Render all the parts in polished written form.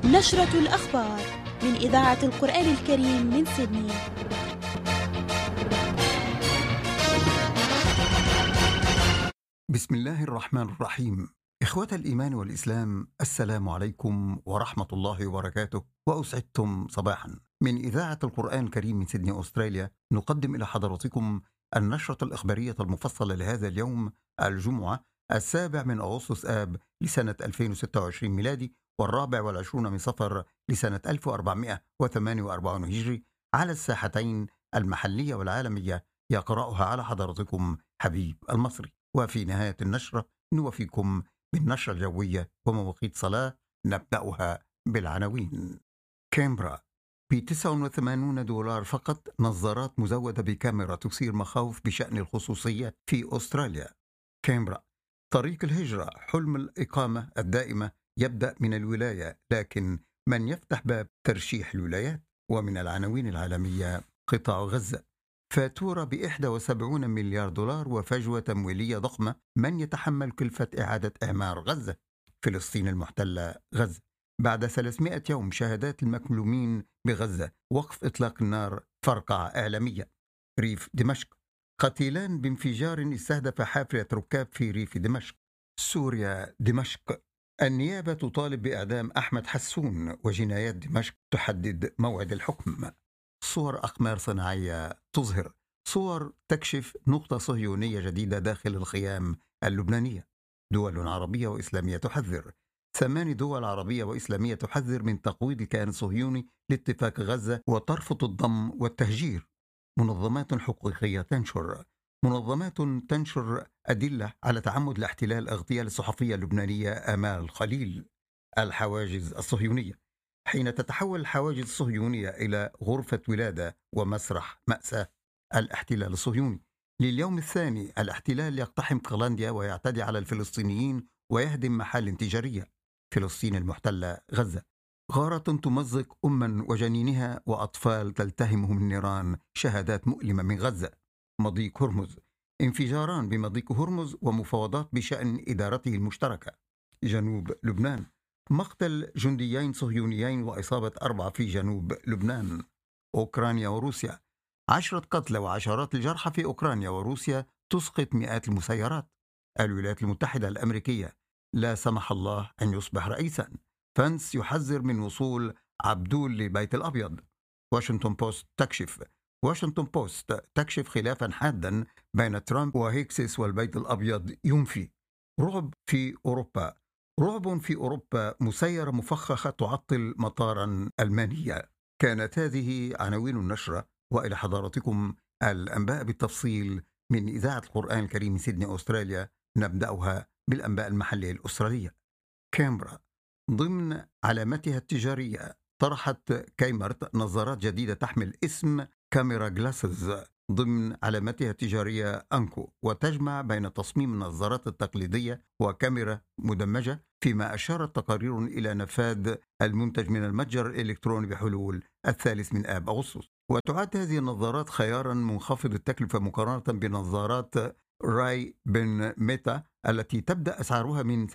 نشرة الأخبار من إذاعة القرآن الكريم من سيدني. بسم الله الرحمن الرحيم. إخوة الإيمان والإسلام، السلام عليكم ورحمة الله وبركاته، وأسعدتم صباحا. من إذاعة القرآن الكريم من سيدني أستراليا نقدم إلى حضراتكم النشرة الإخبارية المفصلة لهذا اليوم، الجمعة 7 أغسطس آب لسنة 2026 ميلادي، و24 من صفر لسنة 1448 هجري، على الساحتين المحلية والعالمية. يقرأها على حضراتكم حبيب المصري. وفي نهاية النشرة نوفيكم بالنشرة الجوية ومواقيت صلاة. نبدأها بالعناوين. كامبرا ب $89 فقط نظارات مزودة بكاميرا تثير مخاوف بشأن الخصوصية في أستراليا. كامبرا، طريق الهجرة، حلم الإقامة الدائمة يبدأ من الولاية، لكن من يفتح باب ترشيح الولايات؟ ومن العناوين العالمية، قطاع غزة، فاتورة ب$71 مليار وفجوة تمويلية ضخمة، من يتحمل كلفة إعادة إعمار غزة؟ فلسطين المحتلة غزة، بعد 300 يوم شهادات المكلومين بغزة، وقف إطلاق النار، فرقعة إعلامية. ريف دمشق، قتيلان بانفجار استهدف حافلة ركاب في ريف دمشق. سوريا، دمشق، النيابة تطالب بإعدام أحمد حسون، وجنايات دمشق تحدد موعد الحكم. صور أقمار صناعية تظهر، صور تكشف نقطة صهيونية جديدة داخل الخيام اللبنانية. دول عربية وإسلامية تحذر، 8 دول عربية وإسلامية تحذر من تقويض الكيان الصهيوني لاتفاق غزة وترفض الضم والتهجير. منظمات حقوقية تنشر، منظمات تنشر أدلة على تعمد الاحتلال اغتيال الصحفية اللبنانية آمال الخليل. الحواجز الصهيونية، حين تتحول الحواجز الصهيونية إلى غرفة ولادة ومسرح مأساة. الاحتلال الصهيوني، لليوم الثاني الاحتلال يقتحم قلنديا ويعتدي على الفلسطينيين ويهدم محال تجارية. فلسطين المحتلة غزة، غارة تمزق أما وجنينها وأطفال تلتهمهم النيران، شهادات مؤلمة من غزة. مضيق هرمز، انفجاران بمضيق هرمز ومفاوضات بشأن إدارته المشتركة. جنوب لبنان، مقتل جنديين صهيونيين وإصابة 4 في جنوب لبنان. أوكرانيا وروسيا، 10 قتلى وعشرات الجرحى في أوكرانيا وروسيا تسقط مئات المسيرات. الولايات المتحدة الأمريكية، لا سمح الله أن يصبح رئيسا. فانس يحذر من وصول عبدول لبيت الأبيض. واشنطن بوست تكشف خلافا حادا بين ترامب وهيكسيس والبيت الأبيض ينفي. رعب في أوروبا، رعب في أوروبا، مسيرة مفخخة تعطل مطارا ألمانية. كانت هذه عناوين النشرة، وإلى حضراتكم الأنباء بالتفصيل من إذاعة القرآن الكريم من سيدني أستراليا. نبدأها بالأنباء المحلية الأسترالية. كامبرا، ضمن علامتها التجارية طرحت كايمرت نظارات جديدة تحمل اسم كاميرا جلاسز ضمن علامتها التجارية أنكو، وتجمع بين تصميم النظارات التقليدية وكاميرا مدمجة، فيما أشارت تقارير إلى نفاذ المنتج من المتجر الإلكتروني بحلول 3 آب أغسطس. وتعد هذه النظارات خيارا منخفض التكلفة مقارنة بنظارات راي بن ميتا التي تبدأ أسعارها من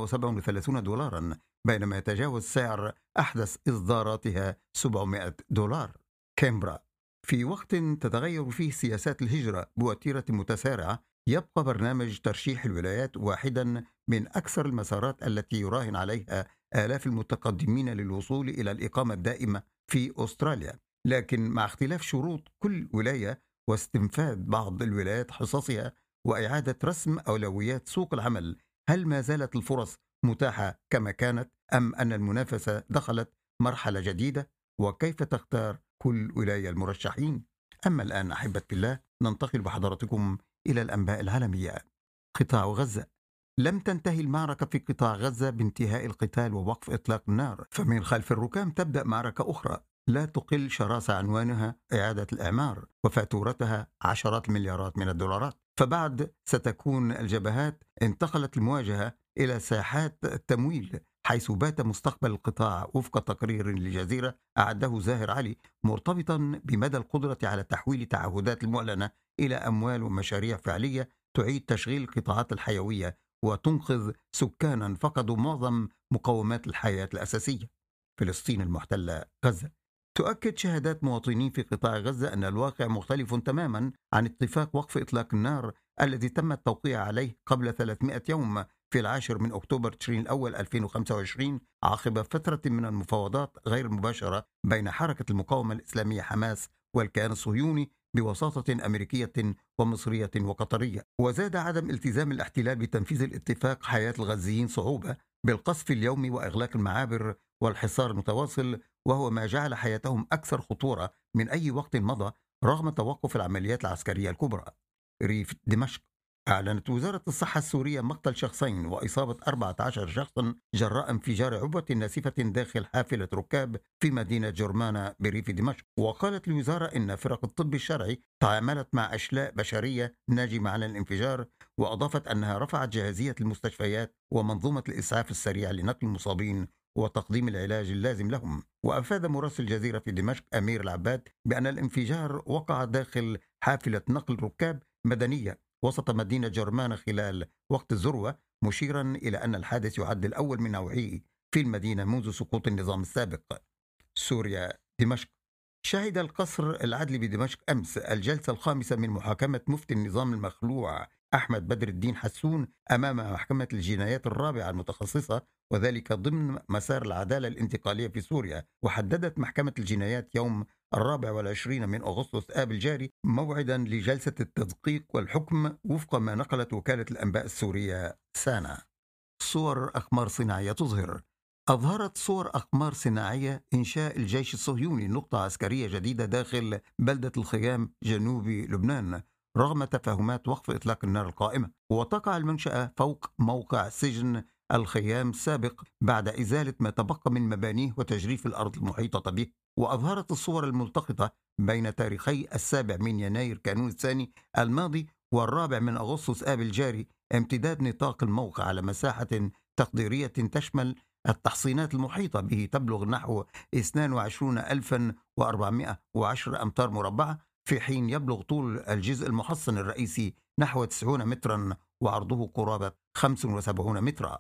$337، بينما يتجاوز سعر أحدث إصداراتها $700. كامبرا، في وقت تتغير فيه سياسات الهجرة بوتيرة متسارعة، يبقى برنامج ترشيح الولايات واحدا من أكثر المسارات التي يراهن عليها آلاف المتقدمين للوصول إلى الإقامة الدائمة في أستراليا، لكن مع اختلاف شروط كل ولاية واستنفاذ بعض الولايات حصصها وإعادة رسم أولويات سوق العمل. هل ما زالت الفرص متاحة كما كانت، أم أن المنافسة دخلت مرحلة جديدة؟ وكيف تختار كل ولاية المرشحين؟ أما الآن أحبة بالله، ننتقل بحضراتكم إلى الأنباء العالمية. قطاع غزة، لم تنتهي المعركة في قطاع غزة بانتهاء القتال ووقف إطلاق النار، فمن خلف الركام تبدأ معركة أخرى لا تقل شراسة، عنوانها إعادة الإعمار، وفاتورتها عشرات المليارات من الدولارات. فبعد ستكون الجبهات انتقلت المواجهة إلى ساحات التمويل، حيث بات مستقبل القطاع وفق تقرير للجزيرة أعده زاهر علي مرتبطا بمدى القدرة على تحويل تعهدات المعلنة إلى أموال ومشاريع فعلية تعيد تشغيل القطاعات الحيوية وتنقذ سكانا فقدوا معظم مقومات الحياة الأساسية. فلسطين المحتلة غزة. تؤكد شهادات مواطنين في قطاع غزة أن الواقع مختلف تماما عن اتفاق وقف إطلاق النار الذي تم التوقيع عليه قبل 300 يوم في 10 من أكتوبر تشرين الأول 2025 عقب فترة من المفاوضات غير المباشرة بين حركة المقاومة الإسلامية حماس والكيان الصهيوني بوساطة أمريكية ومصرية وقطرية. وزاد عدم التزام الاحتلال بتنفيذ الاتفاق حياة الغزيين صعوبة بالقصف اليومي وإغلاق المعابر والحصار المتواصل، وهو ما جعل حياتهم أكثر خطورة من أي وقت مضى رغم توقف العمليات العسكرية الكبرى. ريف دمشق. أعلنت وزارة الصحة السورية مقتل شخصين وإصابة 14 شخصا جراء انفجار عبوة ناسفة داخل حافلة ركاب في مدينة جرمانة بريف دمشق. وقالت الوزارة إن فرق الطب الشرعي تعاملت مع أشلاء بشرية ناجمة عن الانفجار، وأضافت أنها رفعت جاهزية المستشفيات ومنظومة الإسعاف السريع لنقل المصابين وتقديم العلاج اللازم لهم. وأفاد مراسل الجزيرة في دمشق أمير العباد بأن الانفجار وقع داخل حافلة نقل ركاب مدنية وسط مدينة جرمان خلال وقت الذروة، مشيرا إلى أن الحادث يعد الأول من نوعه في المدينة منذ سقوط النظام السابق. سوريا دمشق. شهد القصر العدلي بدمشق أمس الجلسة الخامسة من محاكمة مفتي النظام المخلوع أحمد بدر الدين حسون أمام محكمة الجنايات الرابعة المتخصصة، وذلك ضمن مسار العدالة الانتقالية في سوريا. وحددت محكمة الجنايات يوم 24 من أغسطس آب الجاري موعدا لجلسة التدقيق والحكم وفق ما نقلت وكالة الأنباء السورية سانا. صور أقمار صناعية تظهر. أظهرت صور أقمار صناعية إنشاء الجيش الصهيوني نقطة عسكرية جديدة داخل بلدة الخيام جنوب لبنان رغم تفاهمات وقف إطلاق النار القائمة. وتقع المنشأة فوق موقع سجن الخيام السابق بعد إزالة ما تبقى من مبانيه وتجريف الأرض المحيطة به. وأظهرت الصور الملتقطة بين تاريخي 7 من يناير كانون الثاني الماضي والرابع من أغسطس آب الجاري امتداد نطاق الموقع على مساحة تقديرية تشمل التحصينات المحيطة به تبلغ نحو 22,410 أمتار مربعة، في حين يبلغ طول الجزء المحصن الرئيسي نحو 90 مترا وعرضه قرابة 75 مترا.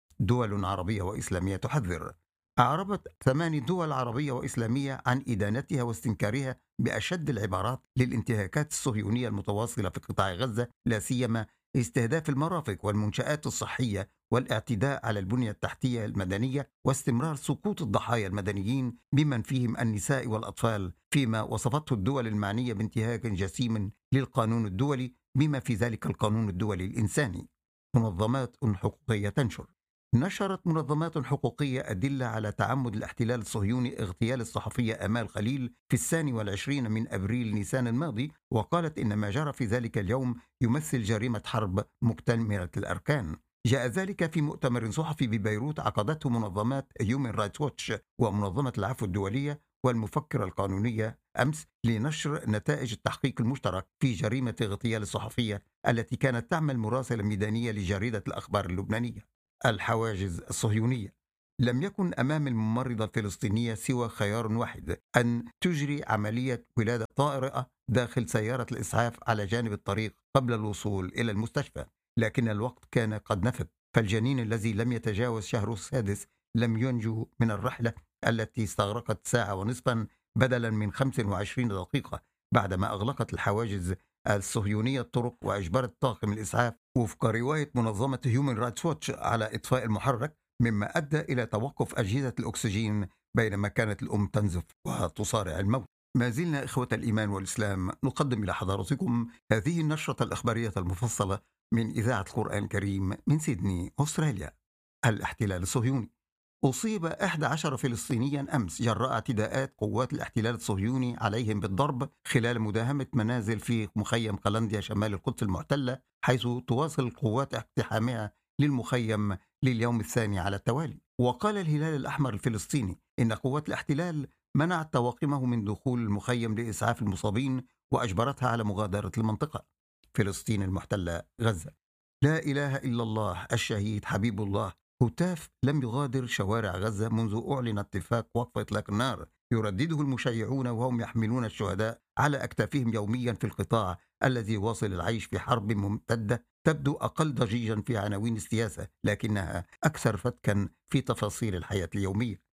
دول عربية وإسلامية تحذر. أعربت 8 دول عربية وإسلامية عن إدانتها واستنكارها بأشد العبارات للانتهاكات الصهيونية المتواصلة في قطاع غزة، لا سيما استهداف المرافق والمنشآت الصحية والاعتداء على البنية التحتية المدنية واستمرار سقوط الضحايا المدنيين بمن فيهم النساء والأطفال، فيما وصفته الدول المعنية بانتهاك جسيم للقانون الدولي بما في ذلك القانون الدولي الإنساني. منظمات حقوقية تنشر. نشرت منظمات حقوقية أدلة على تعمد الاحتلال الصهيوني اغتيال الصحفية آمال خليل في 22 من أبريل نيسان الماضي، وقالت إن ما جرى في ذلك اليوم يمثل جريمة حرب مكتملة الأركان. جاء ذلك في مؤتمر صحفي ببيروت عقدته منظمات هيومن رايتس ووتش ومنظمة العفو الدولية والمفكرة القانونية أمس لنشر نتائج التحقيق المشترك في جريمة اغتيال الصحفية التي كانت تعمل مراسلة ميدانية لجريدة الأخبار اللبنانية. الحواجز الصهيونية. لم يكن أمام الممرضة الفلسطينية سوى خيار واحد: أن تجري عملية ولادة طارئة داخل سيارة الإسعاف على جانب الطريق قبل الوصول إلى المستشفى، لكن الوقت كان قد نفذ، فالجنين الذي لم يتجاوز شهره السادس لم ينجو من الرحلة التي استغرقت ساعة ونصفا بدلا من 25 دقيقة بعدما أغلقت الحواجز الصهيونية الطرق وأجبرت طاقم الإسعاف وفق رواية منظمة هيومن رايتس ووتش على إطفاء المحرك، مما أدى إلى توقف أجهزة الأكسجين بينما كانت الأم تنزف وتصارع الموت. ما زلنا إخوة الإيمان والإسلام نقدم إلى حضراتكم هذه النشرة الإخبارية المفصلة من إذاعة القرآن الكريم من سيدني أستراليا. الاحتلال الصهيوني. أصيب 11 فلسطينيا أمس جراء اعتداءات قوات الاحتلال الصهيوني عليهم بالضرب خلال مداهمة منازل في مخيم قلنديا شمال القدس المحتلة، حيث تواصل القوات اقتحامها للمخيم لليوم الثاني على التوالي. وقال الهلال الأحمر الفلسطيني إن قوات الاحتلال منعت طواقمه من دخول المخيم لإسعاف المصابين وأجبرتها على مغادرة المنطقة. فلسطين المحتلة غزة. لا إله إلا الله الشهيد حبيب الله هتاف لم يغادر شوارع غزة منذ أعلن اتفاق وقف إطلاق النار، يردده المشيعون وهم يحملون الشهداء على أكتافهم يوميا في القطاع الذي واصل العيش في حرب ممتدة تبدو أقل ضجيجا في عناوين السياسة، لكنها أكثر فتكا في تفاصيل الحياة اليومية.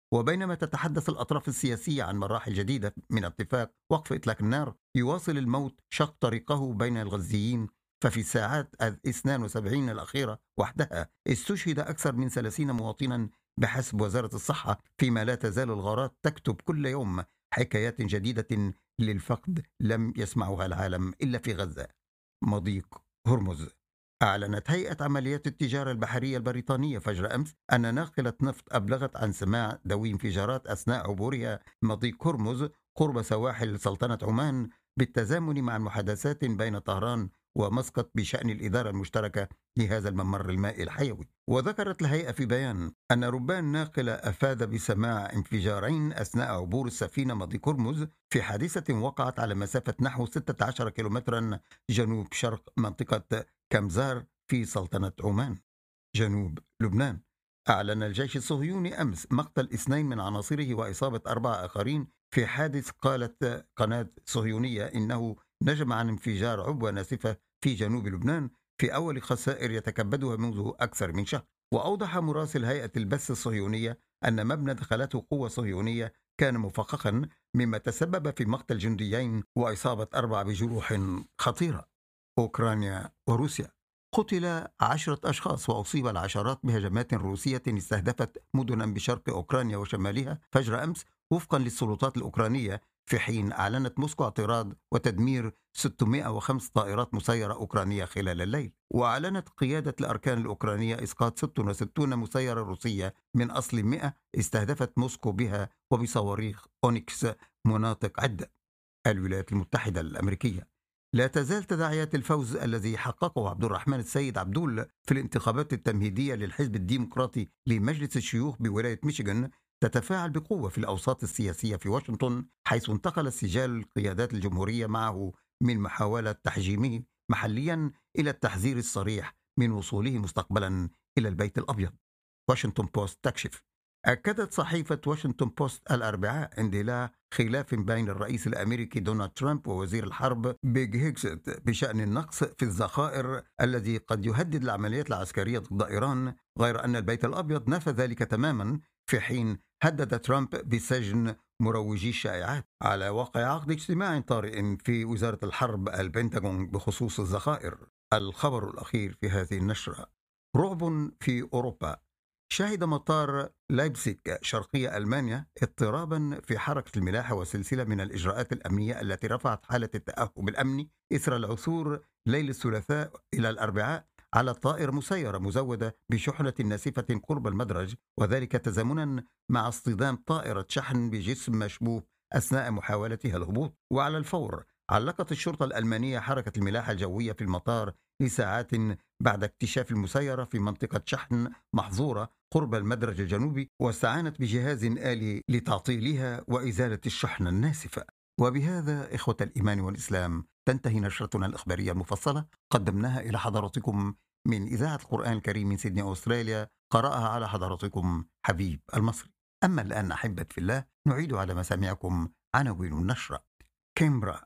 وبينما تتحدث الأطراف السياسية عن مراحل جديدة من اتفاق وقف إطلاق النار، يواصل الموت شق طريقه بين الغزيين. ففي الساعات 72 الأخيرة وحدها استشهد أكثر من 30 مواطنا بحسب وزارة الصحة، فيما لا تزال الغارات تكتب كل يوم حكايات جديدة للفقد لم يسمعها العالم إلا في غزة. مضيق هرمز. أعلنت هيئة عمليات التجارة البحرية البريطانية فجر أمس أن ناقلة نفط أبلغت عن سماع ذوي انفجارات أثناء عبورها مضيق هرمز قرب سواحل سلطنة عمان، بالتزامن مع المحادثات بين طهران ومسقط بشأن الإدارة المشتركة لهذا الممر المائي الحيوي. وذكرت الهيئة في بيان أن ربان ناقلة أفاد بسماع انفجارين أثناء عبور السفينة مضيق هرمز في حادثة وقعت على مسافة نحو 16 كيلومترا جنوب شرق منطقة كمزار في سلطنة عمان جنوب لبنان. أعلن الجيش الصهيوني أمس مقتل 2 من عناصره وإصابة 4 آخرين في حادث قالت قناة صهيونية إنه نجم عن انفجار عبوة ناسفة في جنوب لبنان في أول خسائر يتكبدها منذ أكثر من شهر. وأوضح مراسل هيئة البث الصهيونية أن مبنى دخلته قوة صهيونية كان مفخخا، مما تسبب في مقتل جنديين وإصابة 4 بجروح خطيرة. أوكرانيا وروسيا. قتل 10 أشخاص وأصيب العشرات بهجمات روسية استهدفت مدنا بشرق أوكرانيا وشمالها فجر أمس وفقا للسلطات الأوكرانية، في حين أعلنت موسكو اعتراض وتدمير 605 طائرات مسيرة أوكرانية خلال الليل. وأعلنت قيادة الأركان الأوكرانية إسقاط 66 مسيرة روسية من أصل 100 استهدفت موسكو بها وبصواريخ أونيكس مناطق عدة. الولايات المتحدة الأمريكية. لا تزال تداعيات الفوز الذي حققه عبد الرحمن السيد عبدول في الانتخابات التمهيدية للحزب الديمقراطي لمجلس الشيوخ بولاية ميشيغان تتفاعل بقوة في الأوساط السياسية في واشنطن، حيث انتقل سجال القيادات الجمهورية معه من محاولة تحجيمه محليا إلى التحذير الصريح من وصوله مستقبلا إلى البيت الأبيض. واشنطن بوست تكشف. أكدت صحيفة واشنطن بوست الأربعاء اندلاع خلاف بين الرئيس الأمريكي دونالد ترامب ووزير الحرب بيج هيكست بشأن النقص في الذخائر الذي قد يهدد العمليات العسكرية ضد إيران، غير أن البيت الأبيض نفى ذلك تماما، في حين هدد ترامب بسجن مروجي الشائعات. على واقع عقد اجتماع طارئ في وزارة الحرب البنتاغون بخصوص الذخائر. الخبر الأخير في هذه النشرة. رعب في أوروبا. شهد مطار لايبزيغ شرقية ألمانيا اضطرابا في حركة الملاحة وسلسلة من الإجراءات الأمنية التي رفعت حالة التأهب الأمني إثر العثور ليل الثلاثاء إلى الأربعاء على طائرة مسيرة مزودة بشحنة ناسفة قرب المدرج، وذلك تزامنا مع اصطدام طائرة شحن بجسم مشبوه أثناء محاولتها الهبوط. وعلى الفور علقت الشرطة الألمانية حركة الملاحة الجوية في المطار لساعات بعد اكتشاف المسيرة في منطقة شحن محظورة قرب المدرج الجنوبي، واستعانت بجهاز آلي لتعطيلها وإزالة الشحنة الناسفة. وبهذا إخوة الإيمان والإسلام تنتهي نشرتنا الإخبارية المفصلة، قدمناها إلى حضراتكم من إذاعة القرآن الكريم من سيدني أستراليا، قرأها على حضراتكم حبيب المصري. أما الآن أحبة في الله نعيد على مسامعكم عناوين النشرة. كاميرا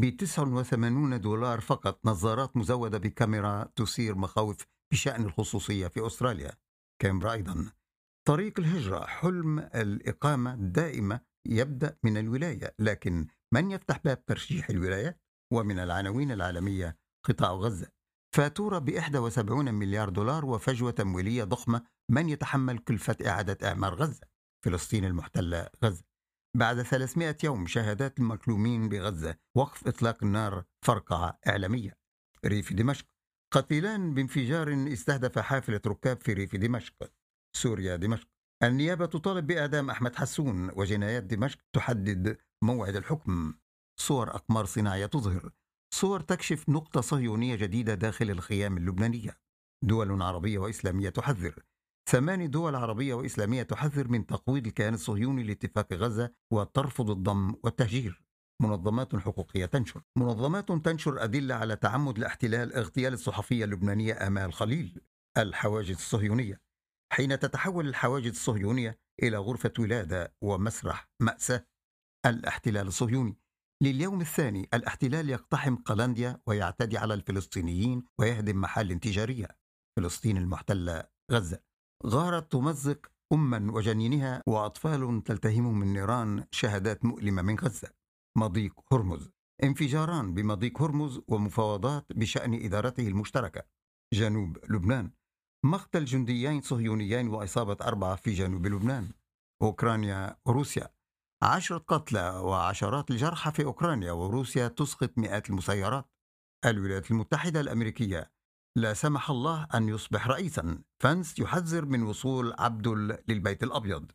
$89 فقط، نظارات مزودة بكاميرا تثير مخاوف بشأن الخصوصية في أستراليا. كاميرا أيضا. طريق الهجرة، حلم الإقامة الدائمة يبدأ من الولاية، لكن من يفتح باب ترشيح الولايات؟ ومن العناوين العالمية قطاع غزة، فاتورة ب$71 مليار وفجوة تمويلية ضخمة، من يتحمل كلفة إعادة إعمار غزة؟ فلسطين المحتلة غزة. بعد 300 يوم شهادات المكلومين بغزة، وقف إطلاق النار، فرقعة إعلامية. ريف دمشق، قتيلان بانفجار استهدف حافلة ركاب في ريف دمشق. سوريا دمشق، النيابة تطالب بإعدام أحمد حسون، وجنايات دمشق تحدد موعد الحكم. صور أقمار صناعية تظهر، صور تكشف نقطة صهيونية جديدة داخل الخيام اللبنانية. دول عربية وإسلامية تحذر، 8 دول عربية وإسلامية تحذر من تقويض الكيان الصهيوني لاتفاق غزة وترفض الضم والتهجير. منظمات حقوقية تنشر، منظمات تنشر أدلة على تعمد الاحتلال اغتيال الصحفية اللبنانية آمال خليل. الحواجز الصهيونية، حين تتحول الحواجز الصهيونية إلى غرفة ولادة ومسرح مأساة. الاحتلال الصهيوني، لليوم الثاني الاحتلال يقتحم قلنديا ويعتدي على الفلسطينيين ويهدم محال تجارية. فلسطين المحتلة غزة، غارة تمزق أما وجنينها وأطفال تلتهم من نيران شهادات مؤلمة من غزة. مضيق هرمز، انفجاران بمضيق هرمز ومفاوضات بشأن إدارته المشتركة. جنوب لبنان، مقتل جنديين صهيونيين وإصابة 4 في جنوب لبنان. أوكرانيا وروسيا، 10 قتلى وعشرات الجرحى في أوكرانيا، وروسيا تسقط مئات المسيرات. الولايات المتحدة الأمريكية، لا سمح الله أن يصبح رئيسا. فانس يحذر من وصول عبدل للبيت الأبيض.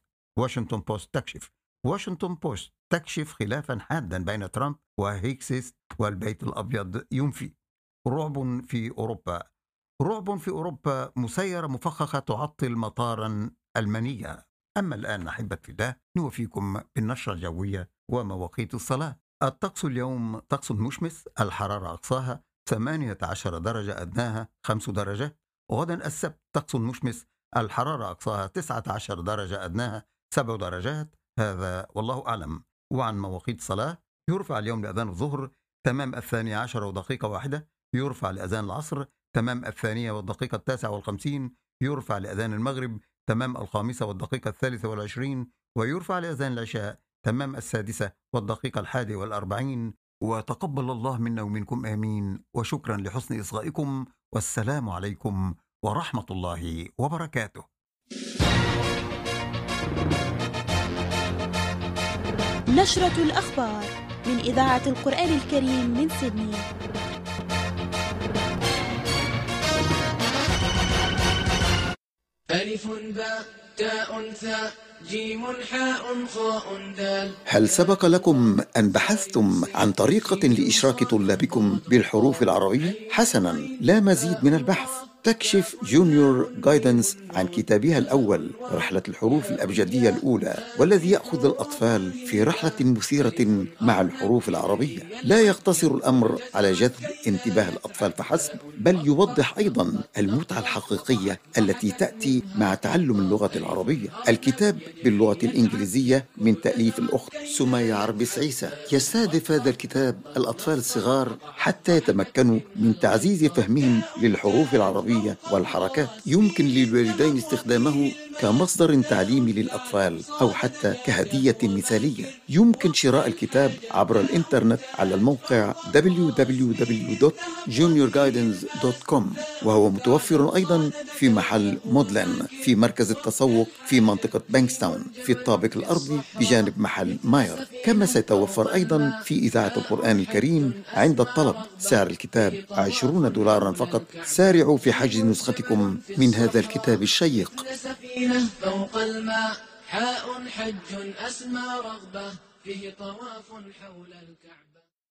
واشنطن بوست تكشف خلافا حادا بين ترامب وهيكسيس، والبيت الأبيض ينفي. رعب في أوروبا، مسيرة مفخخة تعطل مطارا ألمانية. أما الآن أحبة في الله، نوفيكم بالنشرة الجوية ومواقيت الصلاة. الطقس اليوم طقس مشمس، الحرارة أقصاها 18 درجة، أدناها 5 درجات. وغدا السبت طقس مشمس، الحرارة أقصاها 19 درجة، أدناها 7 درجات. هذا والله أعلم. وعن مواقيت الصلاة، يرفع اليوم لأذان الظهر تمام 12:01، يرفع لأذان العصر تمام 2:09:50، يرفع لأذان المغرب تمام 5:23، ويرفع لأذان العشاء تمام 6:41. وتقبل الله منا ومنكم آمين، وشكرا لحسن إصغائكم، والسلام عليكم ورحمة الله وبركاته. نشرة الأخبار من إذاعة القرآن الكريم من سيدني. ألف باء تاء ثاء جيم حاء خاء دال. هل سبق لكم أن بحثتم عن طريقة لإشراك طلابكم بالحروف العربية؟ حسناً، لا مزيد من البحث. تكشف جونيور جايدنس عن كتابها الأول، رحلة الحروف الأبجدية الأولى، والذي يأخذ الأطفال في رحلة مثيرة مع الحروف العربية. لا يقتصر الأمر على جذب انتباه الأطفال فحسب، بل يوضح أيضاً المتعة الحقيقية التي تأتي مع تعلم اللغة العربية. الكتاب باللغة الإنجليزية من تأليف الأخت سمية عربس عيسى. يستهدف هذا الكتاب الأطفال الصغار حتى يتمكنوا من تعزيز فهمهم للحروف العربية والحركات. يمكن للوالدين استخدامه كمصدر تعليمي للأطفال أو حتى كهدية مثالية. يمكن شراء الكتاب عبر الإنترنت على الموقع www.juniorguidance.com، وهو متوفر أيضا في محل مودلان في مركز التسوق في منطقة بانكستاون في الطابق الأرضي بجانب محل ماير. كما سيتوفر أيضا في إذاعة القرآن الكريم عند الطلب. سعر الكتاب $20 فقط. سارعوا في حجز نسختكم من هذا الكتاب الشيق. سفينة فوق الماء حاء حج أسمى رغبة فيه طواف حول الكعبة.